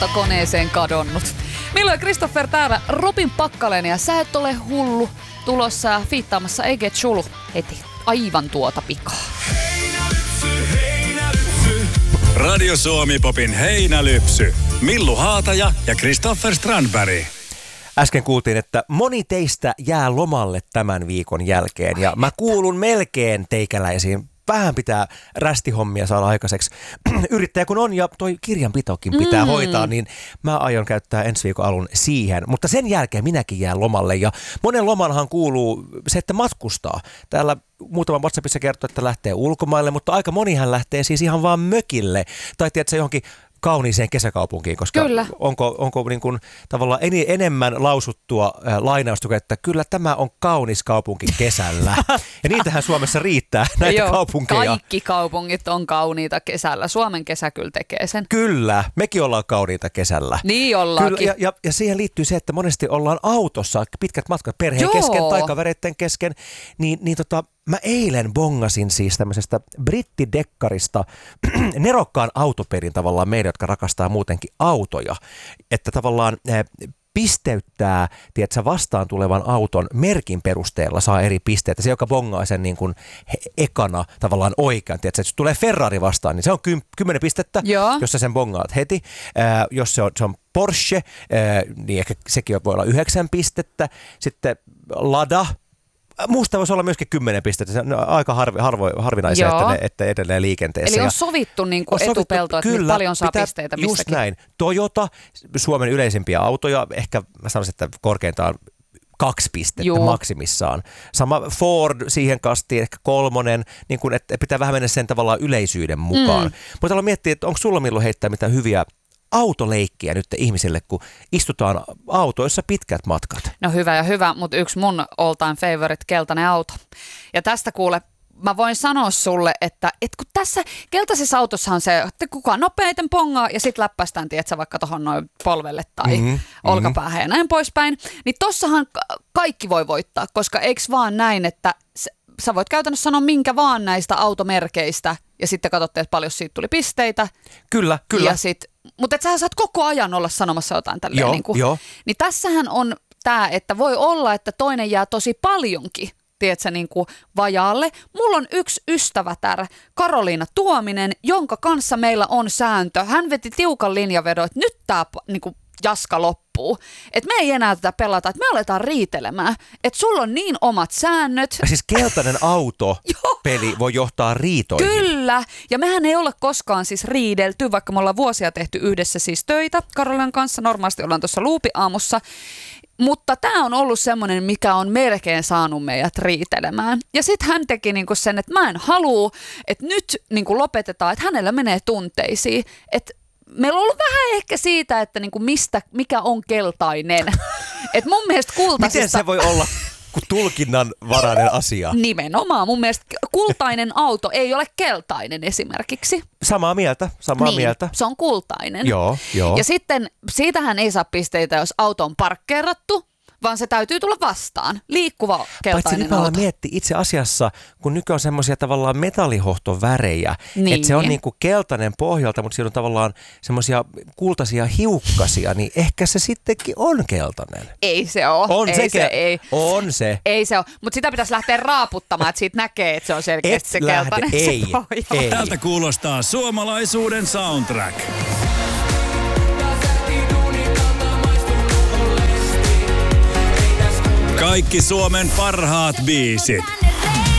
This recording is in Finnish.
tietokoneeseen kadonnut. Milloin Christopher täällä, Robin Pakkalen ja sä et ole hullu tulossa fiittaamassa Ege Chulu heti aivan tuota pikaa. Radio Suomi Popin heinälypsy. Millu Haataja ja Christopher Strandberg. Äsken kuultiin, että moni teistä jää lomalle tämän viikon jälkeen ja mä kuulun melkein teikäläisiin. Vähän pitää rästihommia saada aikaiseksi. Yrittäjä kun on ja toi kirjanpitokin pitää hoitaa, niin mä aion käyttää ensi viikon alun siihen. Mutta sen jälkeen minäkin jään lomalle ja monen lomanhan kuuluu se, että matkustaa. Täällä muutama WhatsAppissa kertoo, että lähtee ulkomaille, mutta aika monihan lähtee siis ihan vaan mökille. Tai tiedätkö johonkin kauniiseen kesäkaupunkiin, koska kyllä. onko niin kuin tavallaan enemmän lausuttua lainausta, että kyllä tämä on kaunis kaupunki kesällä. Ja niitähän Suomessa riittää, näitä kaupunkeja. Kaikki kaupungit on kauniita kesällä. Suomen kesä kyllä tekee sen. Kyllä, mekin ollaan kauniita kesällä. Niin ollaankin. Kyllä, ja siihen liittyy se, että monesti ollaan autossa, pitkät matkat perheen kesken tai kavereiden kesken, niin mä eilen bongasin siis tämmöisestä brittidekkarista nerokkaan autoperin tavallaan meidän, jotka rakastaa muutenkin autoja, että tavallaan pisteyttää, tiedätkö, vastaan tulevan auton merkin perusteella saa eri pisteitä. Se, joka bongaa sen niin kuin ekana tavallaan oikean, tiedätkö, jos tulee Ferrari vastaan, niin se on 10 pistettä, jos sä sen bongaat heti. Jos se on Porsche, niin ehkä sekin voi olla 9 pistettä. Sitten Lada. Muusta voisi olla myöskin 10 pistettä. Se on aika harvinaisia, että edelleen liikenteessä. Eli on sovittu niin kuin etupelto, että kyllä, paljon saa pisteitä mistäkin. Just näin. Toyota, Suomen yleisimpiä autoja, ehkä mä sanoisin, että korkeintaan 2 pistettä maksimissaan. Sama Ford siihen kastiin, ehkä 3, niin kuin, että pitää vähän mennä sen tavallaan yleisyyden mukaan. Mutta aloin miettiä, että onko sulla milloin heittää mitään hyviä autoleikkiä nyt ihmisille, kun istutaan autoissa pitkät matkat? No hyvä, mutta yksi mun all time favorite, keltainen auto. Ja tästä kuule, mä voin sanoa sulle, että kun tässä keltaisessa autossahan se, että kukaan nopeiten pongaa ja sit läppästään, tietsä, vaikka tohon noin polvelle tai olkapäähän ja näin poispäin, niin tossahan kaikki voi voittaa, koska eiks vaan näin, että sä voit käytännössä sanoa minkä vaan näistä automerkeistä ja sitten katsotte, että paljon siitä tuli pisteitä. Kyllä. Mutta et sä saat koko ajan olla sanomassa jotain tälleen. Niin tässähän on tämä, että voi olla, että toinen jää tosi paljonkin, tiedätkö, niin kuin vajaalle. Mulla on yksi ystävätär, Karoliina Tuominen, jonka kanssa meillä on sääntö. Hän veti tiukan linjavedon, että nyt tämä niin kuin jaska loppuu. Että me ei enää tätä pelata, että me aletaan riitelemään. Että sulla on niin omat säännöt. Ja siis keltainen auto-peli voi johtaa riitoihin. Kyllä. Ja mehän ei ole koskaan siis riidelty, vaikka me ollaan vuosia tehty yhdessä siis töitä Karolinan kanssa. Normaalisti ollaan tuossa luupiaamussa. Mutta tämä on ollut semmoinen, mikä on melkein saanut meidät riitelemään. Ja sitten hän teki niinku sen, että mä en halua, että nyt niinku lopetetaan, että hänellä menee tunteisiin. Että meillä on ollut vähän ehkä siitä, että niinku mikä on keltainen. Et mun mielestä kultaisista... Miten se voi olla tulkinnanvarainen asia? Nimenomaan. Mun mielestä kultainen auto ei ole keltainen esimerkiksi. Samaa mieltä. Se on kultainen. Joo. Ja sitten siitähän ei saa pisteitä, jos auto on parkkeerattu, vaan se täytyy tulla vastaan. Liikkuva keltainen auto. Mietti itse asiassa, kun nykyään on semmoisia tavallaan metallihohtovärejä, että se on niinku keltainen pohjalta, mutta siinä on tavallaan semmoisia kultaisia hiukkasia, niin ehkä se sittenkin on keltainen. Ei se ole. On se. Ei se ole, mutta sitä pitäisi lähteä raaputtamaan, että siitä näkee, että se on selkeästi se keltainen. Ei. Tältä kuulostaa suomalaisuuden soundtrack. Kaikki Suomen parhaat biisit.